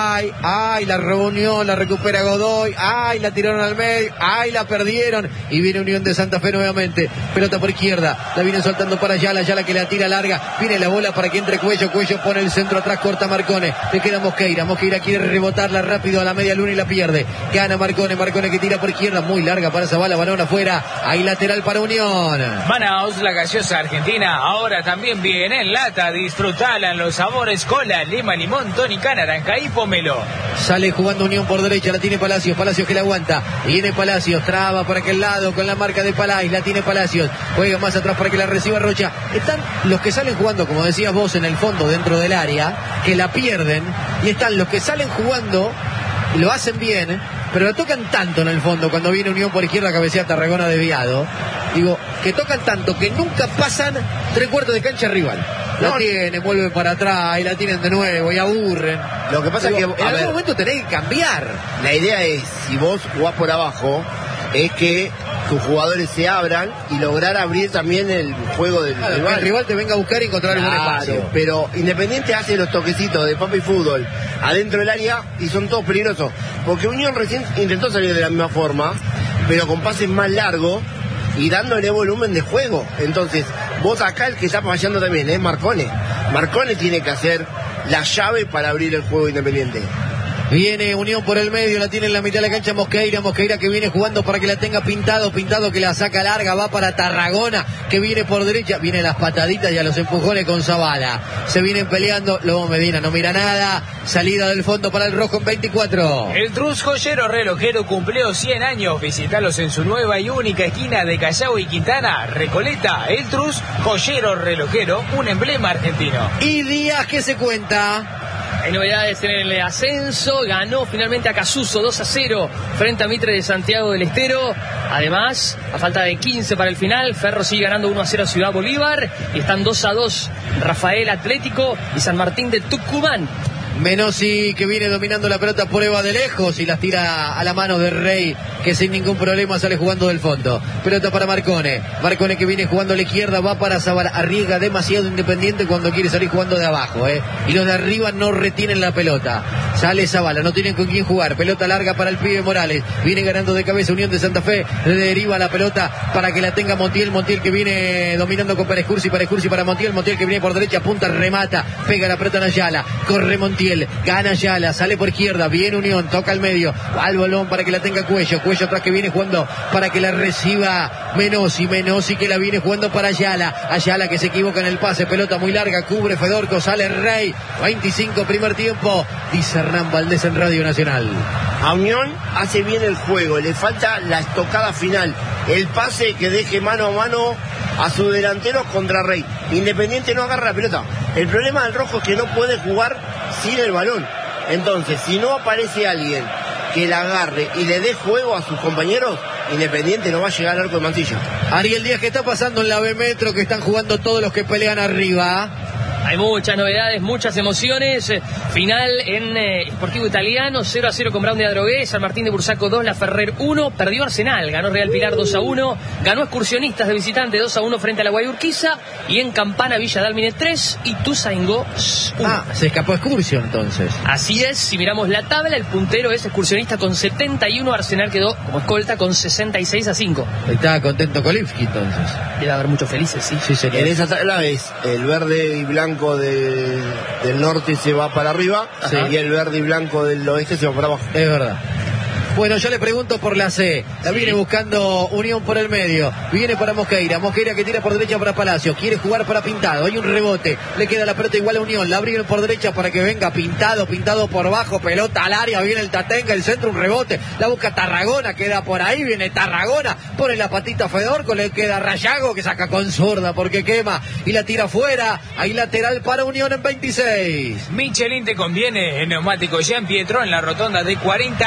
[SPEAKER 2] Ay, la reunión, la recupera Godoy. Ay, la tiraron al medio. Ay, la perdieron. Y viene Unión de Santa Fe nuevamente. Pelota por izquierda. La viene soltando para Ayala que la tira larga. Viene la bola para que entre Cuello pone el centro atrás, corta Marcone. Le queda Mosqueira quiere rebotarla rápido a la media luna y la pierde. Gana Marcone que tira por izquierda. Muy larga para Zavala, balón afuera. Hay lateral para Unión.
[SPEAKER 5] Manaos, la gaseosa argentina, ahora también viene en lata. Disfrutala en los sabores cola, lima, limón, tónica, naranja y pomelo.
[SPEAKER 2] Sale jugando Unión por derecha, la tiene Palacios que la aguanta. Viene Palacios, traba por aquel lado con la marca de Palais, la tiene Palacios. Juega más atrás para que la reciba Rocha. Están los que salen jugando, como decías vos, en el fondo, dentro del área, que la pierden. Y están los que salen jugando, lo hacen bien, pero lo tocan tanto en el fondo cuando viene Unión por izquierda, cabecea Tarragona desviado. Digo, que tocan tanto que nunca pasan 3/4 de cancha rival. La tienen, vuelven para atrás y la tienen de nuevo y aburren.
[SPEAKER 3] Lo que pasa es que
[SPEAKER 2] en algún momento tenés que cambiar.
[SPEAKER 3] La idea es, si vos jugás por abajo, es que tus jugadores se abran y lograr abrir también el juego del rival.
[SPEAKER 2] Que el rival te venga a buscar y encontrar algún espacio.
[SPEAKER 3] Pero Independiente hace los toquecitos de papi fútbol adentro del área y son todos peligrosos. Porque Unión recién intentó salir de la misma forma, pero con pases más largos y dándole volumen de juego. Entonces, vos acá el que está fallando también es Marcone. Marcone tiene que hacer la llave para abrir el juego Independiente.
[SPEAKER 2] Viene Unión por el medio, la tiene en la mitad de la cancha Mosqueira que viene jugando para que la tenga Pintado que la saca larga, va para Tarragona, que viene por derecha, vienen las pataditas y a los empujones con Zavala. Se vienen peleando, Lobo Medina no mira nada, salida del fondo para el rojo en 24.
[SPEAKER 5] El Trus Joyero Relojero cumplió 100 años, visitalos en su nueva y única esquina de Callao y Quintana, Recoleta. El Trus Joyero Relojero, un emblema argentino.
[SPEAKER 2] Y Díaz, ¿qué se cuenta?
[SPEAKER 1] Hay novedades en el ascenso, ganó finalmente a Casuso 2-0 frente a Mitre de Santiago del Estero. Además, a falta de 15 para el final, Ferro sigue ganando 1-0 a Ciudad Bolívar y están 2-2 Rafael Atlético y San Martín de Tucumán.
[SPEAKER 2] Menossi que viene dominando la pelota, prueba de lejos y las tira a la mano de Rey, que sin ningún problema sale jugando del fondo. Pelota para Marcone que viene jugando a la izquierda, va para Zavala, arriesga demasiado Independiente cuando quiere salir jugando de abajo, y los de arriba no retienen la pelota. Sale Zavala, no tienen con quién jugar, pelota larga para el pibe Morales, viene ganando de cabeza Unión de Santa Fe, le deriva la pelota para que la tenga Montiel que viene dominando con Pérez Cursi para Montiel que viene por derecha, punta, remata, pega la pelota en Ayala, corre Montiel, gana Ayala, sale por izquierda, viene Unión, toca al medio, al balón para que la tenga Cuello atrás que viene jugando para que la reciba Menossi que la viene jugando para Ayala que se equivoca en el pase, pelota muy larga, cubre Fedorco, sale Rey, 25 primer tiempo, dice Hernán Valdés en Radio Nacional.
[SPEAKER 3] A Unión hace bien el juego, le falta la estocada final, el pase que deje mano a mano a su delantero contra Rey. Independiente no agarra la pelota. El problema del rojo es que no puede jugar sin el balón. Entonces, si no aparece alguien que la agarre y le dé juego a sus compañeros, Independiente no va a llegar al arco de Mansilla.
[SPEAKER 2] Ariel Díaz, ¿qué está pasando en la B Metro? Que están jugando todos los que pelean arriba.
[SPEAKER 1] Hay muchas novedades, muchas emociones. Final en Sportivo Italiano, 0-0 con Brown de Adrogué, San Martín de Bursaco 2, La Ferrer 1, perdió Arsenal, ganó Real Pilar 2-1, ganó Excursionistas de visitante 2-1 frente a la Guayurquiza, y en Campana Villa Dálmine 3 y Tuzaingó 1.
[SPEAKER 2] Se escapó Excursión entonces.
[SPEAKER 1] Así es, si miramos la tabla, el puntero es Excursionista con 71, Arsenal quedó como escolta con 66-5.
[SPEAKER 2] Estaba contento Kolivski entonces.
[SPEAKER 1] Debe haber muchos felices, sí.
[SPEAKER 2] Sí, señor.
[SPEAKER 3] En esa tabla es el verde y blanco del norte se va para arriba, y el verde y blanco del oeste se va para abajo.
[SPEAKER 2] Es verdad. Bueno, yo le pregunto por la C. La viene buscando Unión por el medio. Viene para Mosqueira que tira por derecha para Palacios. Quiere jugar para Pintado. Hay un rebote. Le queda la pelota igual a Unión. La abrieron por derecha para que venga Pintado por bajo. Pelota al área. Viene el Tatenga. El centro, un rebote. La busca Tarragona. Queda por ahí. Viene Tarragona. Pone la patita Fedorco. Le queda Rayago que saca con zurda porque quema. Y la tira fuera. Hay lateral para Unión en 26.
[SPEAKER 5] Michelin te conviene. En Neumático Jean Pietro en la rotonda de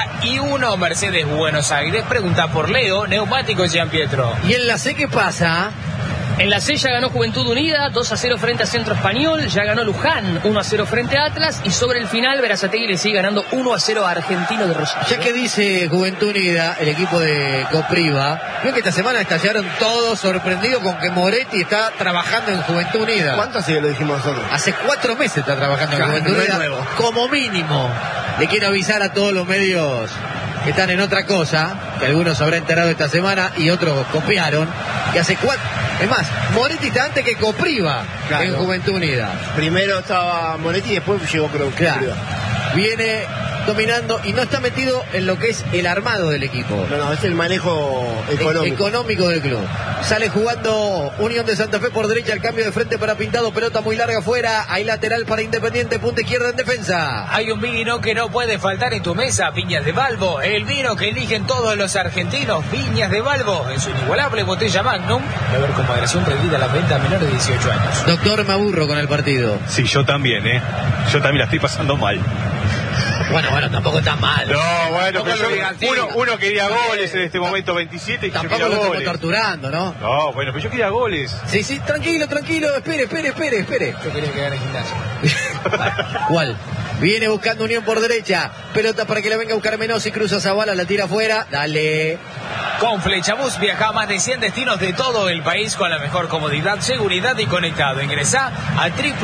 [SPEAKER 5] 41. Mercedes Buenos Aires, pregunta por Leo, Neumático Jean Pietro.
[SPEAKER 2] ¿Y en la C qué pasa?
[SPEAKER 1] En la C ya ganó Juventud Unida, 2-0 frente a Centro Español, ya ganó Luján, 1-0 frente a Atlas, y sobre el final Berazategui le sigue ganando 1-0 a Argentino de Rosario.
[SPEAKER 2] Ya que dice Juventud Unida, el equipo de Copriva, veo que esta semana estallaron todos sorprendidos con que Moretti está trabajando en Juventud Unida.
[SPEAKER 3] ¿Cuánto hace que lo dijimos nosotros?
[SPEAKER 2] Hace 4 meses está trabajando en Juventud Unida, como mínimo. Le quiero avisar a todos los medios que están en otra cosa, que algunos se habrán enterado esta semana y otros copiaron, que hace 4... Es más, Moretti está antes que Copriva, claro, en Juventud Unida.
[SPEAKER 3] Primero estaba Moretti y después llegó, creo,
[SPEAKER 2] claro. Viene dominando y no está metido en lo que es el armado del equipo.
[SPEAKER 3] No, es el manejo
[SPEAKER 2] económico del club. Sale jugando Unión de Santa Fe por derecha, el cambio de frente para Pintado, pelota muy larga afuera, hay lateral para Independiente, punta izquierda en defensa.
[SPEAKER 5] Hay un vino que no puede faltar en tu mesa, Viñas de Balbo, el vino que eligen todos los argentinos, Viñas de Balbo, en su inigualable botella Magnum, a ver con moderación prohibida la venta a menores de 18 años.
[SPEAKER 2] Doctor, me aburro con el partido.
[SPEAKER 4] Sí, yo también, yo también la estoy pasando mal.
[SPEAKER 2] Bueno, tampoco está mal.
[SPEAKER 4] No, bueno, pero uno quería goles en este momento, 27, y
[SPEAKER 2] tampoco
[SPEAKER 4] yo
[SPEAKER 2] lo
[SPEAKER 4] quería
[SPEAKER 2] estamos torturando, ¿no?
[SPEAKER 4] No, bueno, pero yo quería goles.
[SPEAKER 2] Sí, tranquilo, espere.
[SPEAKER 5] Yo quería quedar en gimnasio.
[SPEAKER 2] ¿Cuál? Viene buscando Unión por derecha, pelota para que la venga a buscar Menossi, cruza Zavala, la tira afuera, dale.
[SPEAKER 5] Con Flechabús viaja a más de 100 destinos de todo el país con la mejor comodidad, seguridad y conectado. Ingresá a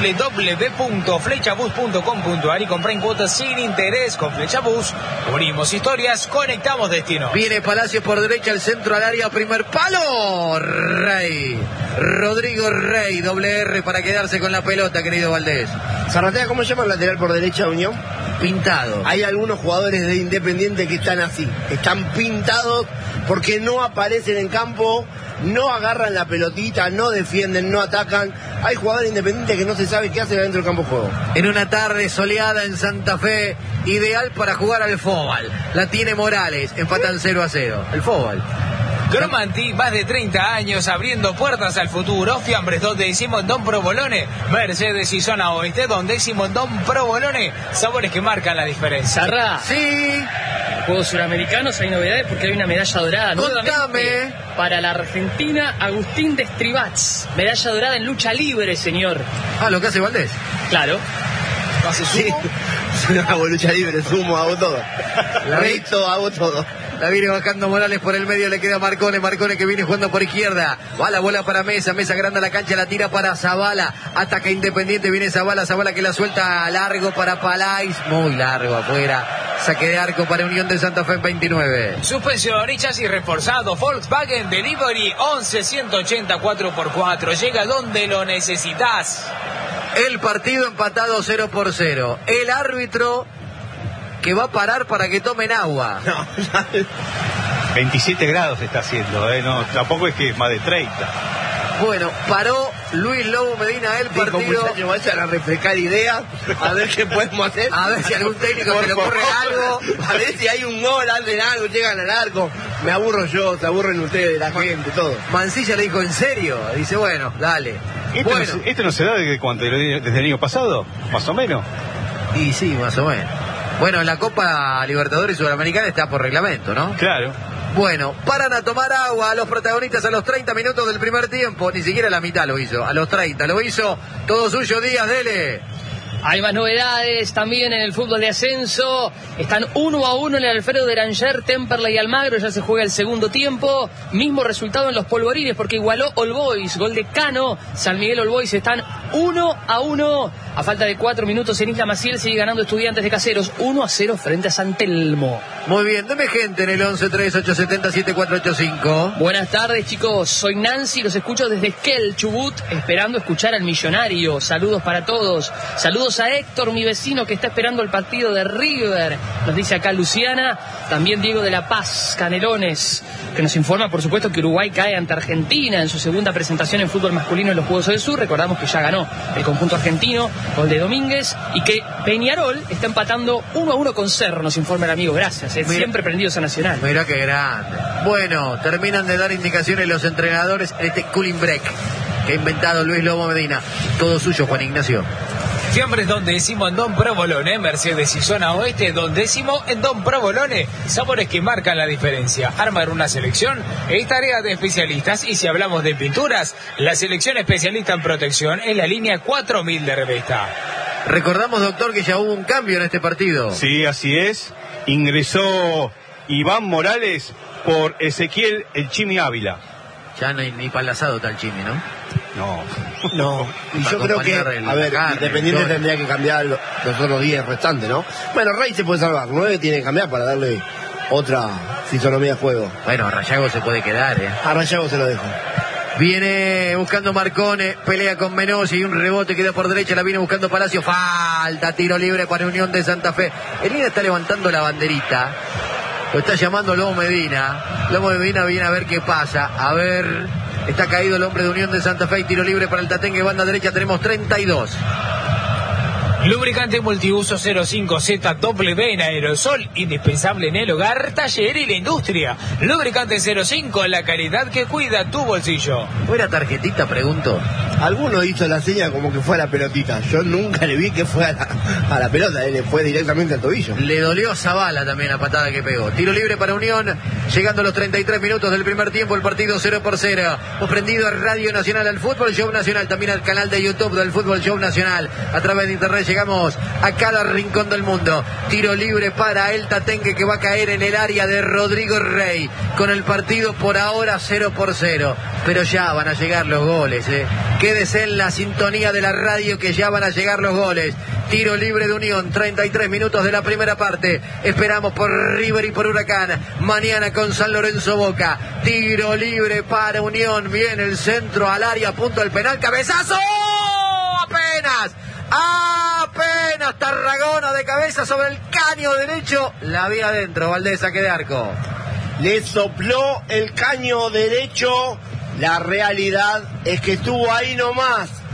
[SPEAKER 5] www.flechabus.com.ar y comprá en cuotas sin interés. Con Flechabús unimos historias, conectamos destinos.
[SPEAKER 2] Viene Palacios por derecha, el centro al área, primer palo. Rey, Rodrigo Rey, doble R para quedarse con la pelota, querido Valdés.
[SPEAKER 3] Zarratea, ¿cómo se llama el lateral por derecha de Unión?
[SPEAKER 2] Pintado.
[SPEAKER 3] Hay algunos jugadores de Independiente que están así, están pintados porque no aparecen en campo, no agarran la pelotita, no defienden, no atacan. Hay jugadores independientes que no se sabe qué hace dentro del campo de juego.
[SPEAKER 2] En una tarde soleada en Santa Fe, ideal para jugar al fútbol. La tiene Morales, empatan 0-0. El fútbol.
[SPEAKER 5] Cromanti, más de 30 años abriendo puertas al futuro. Fiambres donde Simondón Provolone, Mercedes y Zona Oeste donde Simondón Provolone, sabores que marcan la diferencia.
[SPEAKER 1] Sarra.
[SPEAKER 2] Sí.
[SPEAKER 1] Juegos Suramericanos hay novedades porque hay una medalla dorada.
[SPEAKER 2] Contame.
[SPEAKER 1] Para la Argentina, Agustín de Estribats. Medalla dorada en lucha libre, señor.
[SPEAKER 2] Lo que hace Valdés.
[SPEAKER 1] Claro.
[SPEAKER 3] ¿Hace sumo? Sí, no hago lucha libre, sumo, hago todo. Hago todo.
[SPEAKER 2] La viene bajando Morales por el medio, le queda Marcone que viene jugando por izquierda. Va la bola para Mesa agranda la cancha, la tira para Zavala. Ataca Independiente, viene Zavala que la suelta largo para Palais. Muy largo afuera. Saque de arco para Unión de Santa Fe en 29.
[SPEAKER 5] Suspensión y chasis reforzado. Volkswagen Delivery 11-180 4x4. Llega donde lo necesitas.
[SPEAKER 2] El partido empatado 0-0. El árbitro que va a parar para que tomen agua.
[SPEAKER 4] 27 grados está haciendo, no, tampoco es que es más de 30.
[SPEAKER 2] Bueno, paró Luis Lobo Medina el partido.
[SPEAKER 3] Muchachos, vayan a refrescar ideas, a ver qué podemos hacer.
[SPEAKER 2] A ver si algún técnico se le ocurre algo.
[SPEAKER 3] A ver si hay un gol, hacen algo, llegan al arco. Me aburro yo, se aburren ustedes, la gente, todo.
[SPEAKER 2] Mancilla le dijo, ¿en serio? Dice, bueno, dale.
[SPEAKER 4] ¿Esto no se da desde el año pasado? Más o menos.
[SPEAKER 2] Y sí, más o menos. Bueno, en la Copa Libertadores Sudamericana está por reglamento, ¿no?
[SPEAKER 4] Claro.
[SPEAKER 2] Bueno, paran a tomar agua a los protagonistas a los 30 minutos del primer tiempo. Ni siquiera la mitad lo hizo, a los 30. Lo hizo todo suyo, Díaz, dele.
[SPEAKER 1] Hay más novedades también en el fútbol de ascenso. Están 1-1 en el Alfredo de Ranger, Temperley y Almagro. Ya se juega el segundo tiempo. Mismo resultado en los polvorines porque igualó All Boys. Gol de Cano. San Miguel All Boys están 1-1. A falta de 4 minutos en Isla Maciel sigue ganando Estudiantes de Caseros 1-0 frente a San Telmo.
[SPEAKER 2] Muy bien, deme gente en el 11-3-870-7485.
[SPEAKER 1] Buenas tardes, chicos. Soy Nancy, los escucho desde Esquel, Chubut, esperando escuchar al millonario. Saludos para todos. Saludos a Héctor, mi vecino, que está esperando el partido de River. Nos dice acá Luciana. También Diego de la Paz, Canelones, que nos informa, por supuesto, que Uruguay cae ante Argentina en su segunda presentación en fútbol masculino en los Juegos del Sur. Recordamos que ya ganó el conjunto argentino, gol de Domínguez, y que Peñarol está empatando 1-1 con Cerro, nos informa el amigo. Gracias, siempre prendidos a Nacional.
[SPEAKER 2] Mirá qué grande. Bueno, terminan de dar indicaciones los entrenadores en este cooling break que ha inventado Luis Lobo Medina. Todo suyo, Juan Ignacio.
[SPEAKER 5] Fiambres Don Décimo en Don Provolone, Mercedes y Zona Oeste, Don Décimo en Don Provolone. Sabores que marcan la diferencia. Armar una selección es tarea de especialistas, y si hablamos de pinturas, la selección especialista en protección es la línea 4000 de Revesta.
[SPEAKER 2] Recordamos, doctor, que ya hubo un cambio en este partido.
[SPEAKER 4] Sí, así es. Ingresó Iván Morales por Ezequiel El Chimi Ávila.
[SPEAKER 2] Ya no hay ni palazado tal Chimi, ¿no?
[SPEAKER 3] No, y yo creo que, a ver, Independiente tendría que cambiar los otros 10 restantes, ¿no? Bueno, Rey se puede salvar, 9 tiene que cambiar para darle otra fisonomía de juego.
[SPEAKER 2] Bueno, a Rayago se puede quedar,
[SPEAKER 3] A Rayago se lo dejo.
[SPEAKER 2] Viene buscando Marcone, pelea con Menosi y un rebote queda por derecha, la viene buscando Palacio, falta, tiro libre para Unión de Santa Fe. Elina está levantando la banderita, lo está llamando Lobo Medina. Lobo Medina viene a ver qué pasa, a ver, está caído el hombre de Unión de Santa Fe y tiro libre para el Tatengue, banda derecha, tenemos 32.
[SPEAKER 5] Lubricante multiuso 05ZW en aerosol, indispensable en el hogar, taller y la industria. Lubricante 05, la calidad que cuida tu bolsillo.
[SPEAKER 2] ¿Fuera tarjetita, pregunto?
[SPEAKER 3] Alguno hizo la seña como que fue a la pelotita. Yo nunca le vi que fue a la pelota, él fue directamente al tobillo.
[SPEAKER 2] Le dolió a Zavala también la patada que pegó. Tiro libre para Unión, llegando a los 33 minutos del primer tiempo, el partido 0-0. Hemos prendido a Radio Nacional, al Fútbol Show Nacional, también al canal de YouTube del Fútbol Show Nacional. A través de internet llegamos a cada rincón del mundo. Tiro libre para el Tatengue, que va a caer en el área de Rodrigo Rey, con el partido por ahora 0-0. Pero ya van a llegar los goles, Quédese en la sintonía de la radio, que ya van a llegar los goles. Tiro libre de Unión, 33 minutos de la primera parte. Esperamos por River y por Huracán. Mañana con San Lorenzo Boca. Tiro libre para Unión. Viene el centro al área, punto del penal. ¡Cabezazo! Apenas Tarragona de cabeza sobre el caño derecho. La vía adentro, Valdés, saque de arco.
[SPEAKER 3] Le sopló el caño derecho. La realidad es que estuvo ahí nomás.